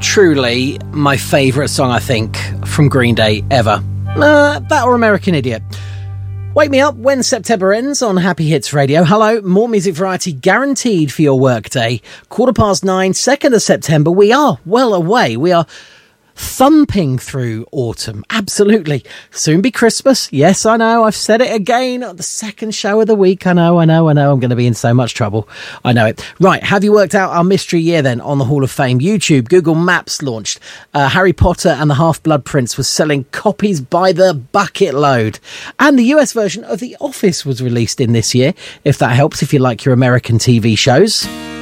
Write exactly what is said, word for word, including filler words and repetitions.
truly my favourite song, I think, from Green Day ever. Uh, that or American Idiot. Wake me up when September ends on Happy Hits Radio. Hello, more music variety guaranteed for your workday. Quarter past nine, second of September. We are well away. We are thumping through autumn. Absolutely. Soon be Christmas. Yes, I know. I've said it again on the second show of the week. I know, I know, I know. I'm going to be in so much trouble. I know it. Right. Have you worked out our mystery year then on the Hall of Fame? YouTube, Google Maps launched. Uh, Harry Potter and the Half-Blood Prince was selling copies by the bucket load. And the U S version of The Office was released in this year. If that helps, if you like your American T V shows.